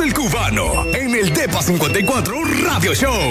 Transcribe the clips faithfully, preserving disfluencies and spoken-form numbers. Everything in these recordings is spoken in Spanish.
el Cubano en el Depa cincuenta y cuatro Radio Show.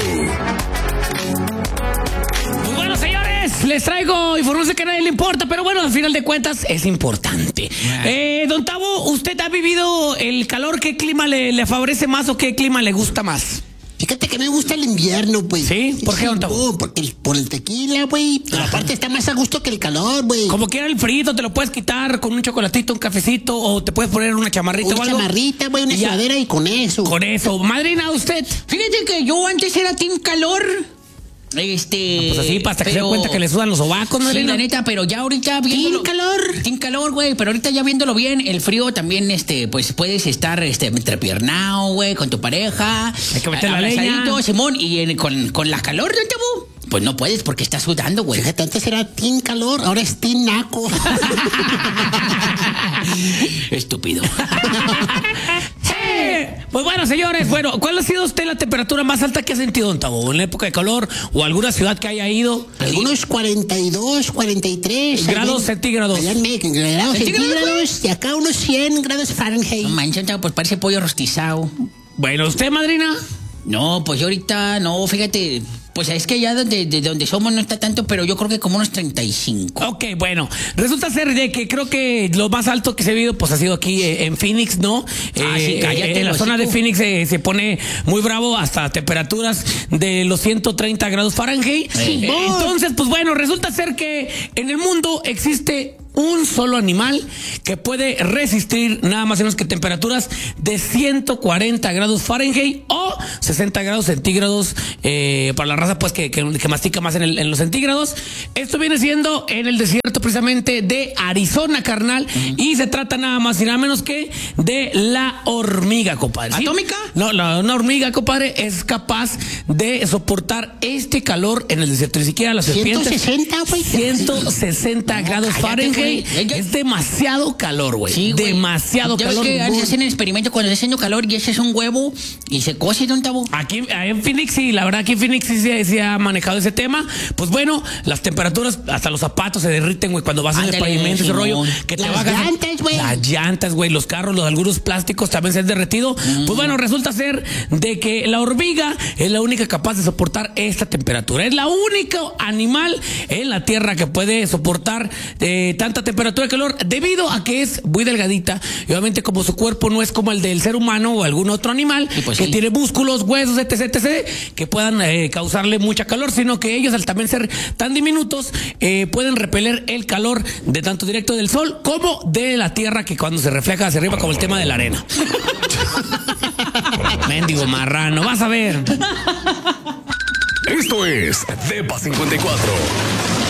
Pues bueno, señores, les traigo información que a nadie le importa, pero bueno, al final de cuentas es importante. Eh, don Tavo, ¿usted ha vivido el calor? ¿Qué clima le, le favorece más o qué clima le gusta más? Fíjate que me gusta el invierno, güey. ¿Sí? ¿Por qué, don Tavo? No, porque el, por el tequila, güey. Pero aparte está más a gusto que el calor, güey. Como quiera el frío, te lo puedes quitar con un chocolatito, un cafecito, o te puedes poner una chamarrita Una o algo. chamarrita, güey, una sudadera y con eso. Con eso. Madrina, ¿usted? Fíjate que yo antes era team calor. Este. Pues así, hasta que se dé cuenta que le sudan los sobacos, Sí, madrina. la neta, pero ya ahorita viéndolo. Team calor. Team calor, güey. Pero ahorita ya viéndolo bien, el frío también, este, pues puedes estar, este, entrepiernado, güey, con tu pareja. Hay que meter la abrazadito, leña. Simón, y en- con, con la calor, ¿no, Tabo? Pues no puedes porque estás sudando, güey. Fíjate, antes era team calor, ahora es team naco. Estúpido. ¡Eh! Pues bueno, señores, bueno, ¿cuál ha sido usted la temperatura más alta que ha sentido, don Tavo? ¿En la época de calor o alguna ciudad que haya ido? Algunos cuarenta y dos, cuarenta y tres. Grados allá en- centígrados. allá en México, grados ¿Centígrados, centígrados. Y acá unos cien grados Fahrenheit. No manches, Tabo, pues parece pollo rostizado. Bueno, ¿usted, madrina? No, pues yo ahorita, no, fíjate, pues es que allá donde, de donde somos no está tanto, pero yo creo que como unos treinta y cinco. Ok, bueno, resulta ser de que creo que lo más alto que se ha visto pues ha sido aquí eh, en Phoenix, ¿no? Ah, sí, cállate, eh, en la hocico. zona de Phoenix eh, se pone muy bravo hasta temperaturas de los ciento treinta grados Fahrenheit. Sí. Eh, entonces, pues bueno, resulta ser que en el mundo existe un solo animal que puede resistir nada más y menos que temperaturas de ciento cuarenta grados Fahrenheit o sesenta grados centígrados eh, para la raza pues que, que, que mastica más en, el, en los centígrados. Esto viene siendo en el desierto precisamente de Arizona, carnal, uh-huh. Y se trata nada más y nada menos que de la hormiga, compadre. ¿Sí? ¿Atómica? No, la, una hormiga, compadre, es capaz de soportar este calor en el desierto. Ni siquiera las serpientes. ciento sesenta, güey. ciento sesenta No, grados cállate, Fahrenheit. güey. Ya- Es demasiado calor, güey. Sí, güey. Demasiado Ya ves calor. que Muy- hacen el experimento cuando está haciendo calor y ese es un huevo y se cose, don Tabo. Aquí en Phoenix, sí, la verdad, aquí en Phoenix sí, se sí ha manejado ese tema. Pues bueno, las temperaturas, hasta los zapatos se derriten, güey, cuando vas en el Ándale, pavimento, ese Simón. rollo. Que te Las bajas. llantas, güey. Las llantas, güey, los carros, los algunos plásticos también se han derretido. Mm. Pues bueno, resulta ser de que la hormiga es la única capaz de soportar esta temperatura. Es la única animal en la Tierra que puede soportar eh, tanta temperatura de calor debido a que es muy delgadita y obviamente como su cuerpo no es como el del ser humano o algún otro animal Sí, pues que sí. tiene músculos, huesos, etc, etc, que puedan eh, causarle mucha calor, sino que ellos al también ser tan diminutos eh, pueden repeler el calor de tanto directo del sol como de la tierra que cuando se refleja hacia arriba como el tema de la arena. Mendigo marrano, vas a ver. Esto es Depa cincuenta y cuatro.